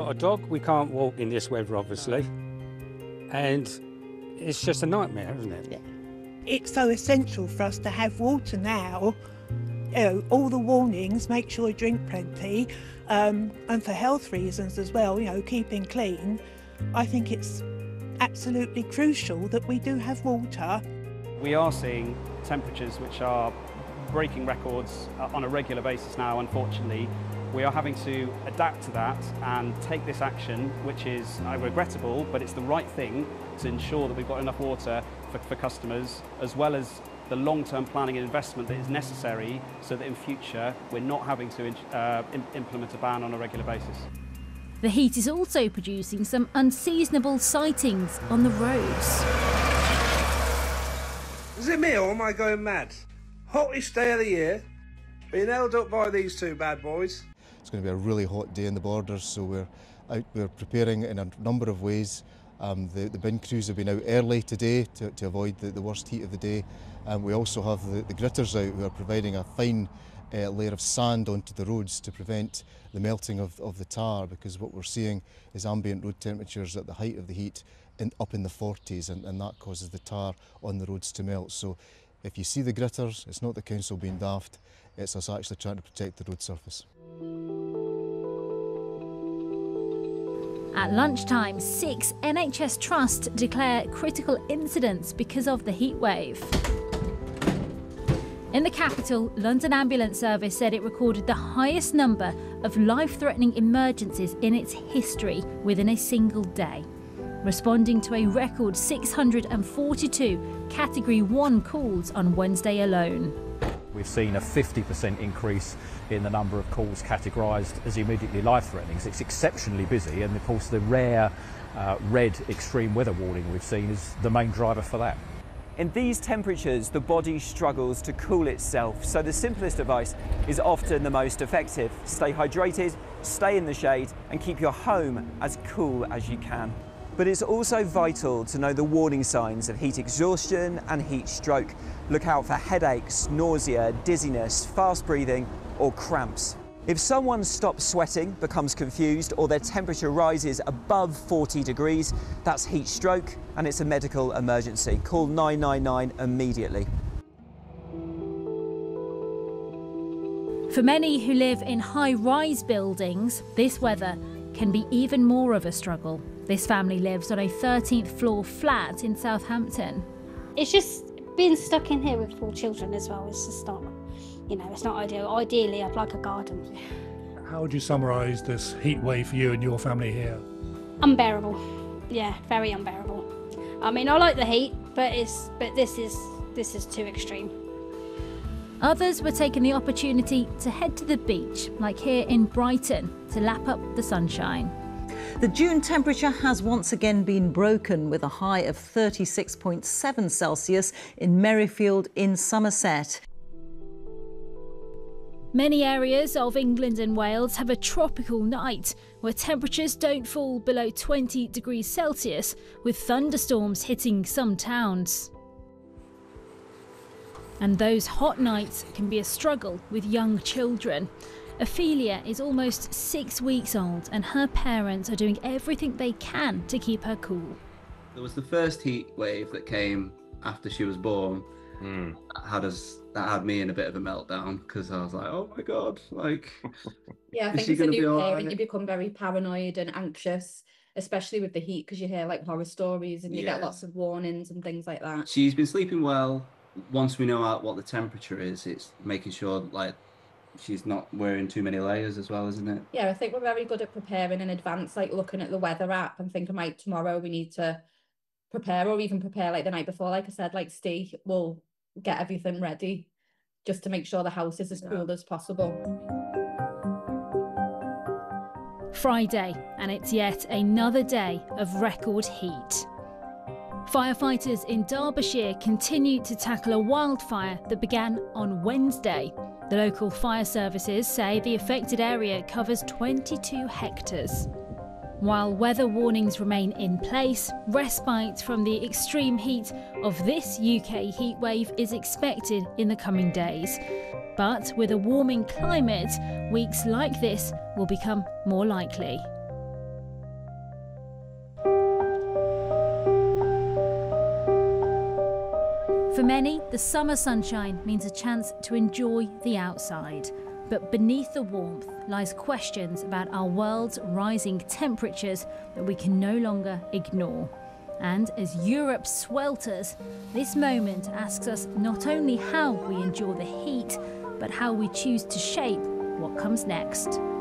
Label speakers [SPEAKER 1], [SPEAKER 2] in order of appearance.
[SPEAKER 1] got a dog. We can't walk in this weather, obviously. And it's just a nightmare, isn't it?
[SPEAKER 2] Yeah. It's so essential for us to have water now. You know, all the warnings, make sure you drink plenty, and for health reasons as well, you know, keeping clean. I think it's absolutely crucial that we do have water.
[SPEAKER 3] We are seeing temperatures which are breaking records on a regular basis now, unfortunately. We are having to adapt to that and take this action, which is regrettable, but it's the right thing to ensure that we've got enough water for customers, as well as the long-term planning and investment that is necessary so that in future we're not having to implement a ban on a regular basis.
[SPEAKER 4] The heat is also producing some unseasonable sightings on the roads.
[SPEAKER 5] Is it me or am I going mad? Hottest day of the year, being held up by these two bad boys.
[SPEAKER 6] It's going to be a really hot day in the Borders, so we're preparing in a number of ways. The bin crews have been out early today to avoid the worst heat of the day. We also have the gritters out who are providing a fine layer of sand onto the roads to prevent the melting of the tar, because what we're seeing is ambient road temperatures at the height of the heat up in the 40s, and that causes the tar on the roads to melt. So if you see the gritters, it's not the council being daft, it's us actually trying to protect the road surface.
[SPEAKER 4] At lunchtime, 6 NHS trusts declare critical incidents because of the heatwave. In the capital, London Ambulance Service said it recorded the highest number of life-threatening emergencies in its history within a single day, responding to a record 642 Category 1 calls on Wednesday alone.
[SPEAKER 7] We've seen a 50% increase in the number of calls categorised as immediately life-threatening. So it's exceptionally busy, and of course the rare red extreme weather warning we've seen is the main driver for that.
[SPEAKER 8] In these temperatures, the body struggles to cool itself, so the simplest advice is often the most effective. Stay hydrated, stay in the shade, and keep your home as cool as you can. But it's also vital to know the warning signs of heat exhaustion and heat stroke. Look out for headaches, nausea, dizziness, fast breathing, or cramps. If someone stops sweating, becomes confused, or their temperature rises above 40 degrees, that's heat stroke and it's a medical emergency. Call 999 immediately.
[SPEAKER 4] For many who live in high-rise buildings, this weather can be even more of a struggle. This family lives on a 13th floor flat in Southampton.
[SPEAKER 9] It's just being stuck in here with 4 children as well. It's just not, you know, it's not ideal. Ideally, I'd like a garden.
[SPEAKER 10] How would you summarise this heat wave for you and your family here?
[SPEAKER 9] Unbearable. Yeah, very unbearable. I mean, I like the heat, but this is too extreme.
[SPEAKER 4] Others were taking the opportunity to head to the beach, like here in Brighton, to lap up the sunshine.
[SPEAKER 11] The June temperature has once again been broken, with a high of 36.7 Celsius in Merrifield in Somerset.
[SPEAKER 4] Many areas of England and Wales have a tropical night where temperatures don't fall below 20 degrees Celsius, with thunderstorms hitting some towns. And those hot nights can be a struggle with young children. Ophelia is almost 6 weeks old, and her parents are doing everything they can to keep her cool.
[SPEAKER 12] There was the first heat wave that came after she was born. That had me in a bit of a meltdown, because I was like, oh my God, like,
[SPEAKER 13] yeah, I think as a new parent, you become very paranoid and anxious, especially with the heat, because you hear like horror stories and you get lots of warnings and things like that.
[SPEAKER 12] She's been sleeping well. Once we know what the temperature is, it's making sure like she's not wearing too many layers as well, isn't it?
[SPEAKER 13] Yeah, I think we're very good at preparing in advance, like looking at the weather app and thinking, right, tomorrow we need to prepare, or even prepare like the night before. Like I said, like Steve will get everything ready just to make sure the house is as cool as possible.
[SPEAKER 4] Friday, and it's yet another day of record heat. Firefighters in Derbyshire continue to tackle a wildfire that began on Wednesday. The local fire services say the affected area covers 22 hectares. While weather warnings remain in place, respite from the extreme heat of this UK heatwave is expected in the coming days. But with a warming climate, weeks like this will become more likely. For many, the summer sunshine means a chance to enjoy the outside. But beneath the warmth lies questions about our world's rising temperatures that we can no longer ignore. And as Europe swelters, this moment asks us not only how we endure the heat, but how we choose to shape what comes next.